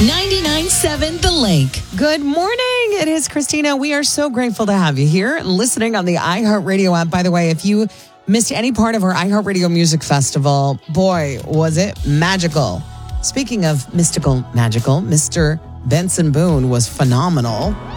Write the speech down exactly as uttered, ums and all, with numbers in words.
ninety-nine point seven The Lake. Good morning. It is Christina. We are so grateful to have you here listening on the iHeartRadio app. By the way, if you missed any part of our iHeartRadio Music Festival, boy, was it magical. Speaking of mystical, magical, Mister Benson Boone was phenomenal.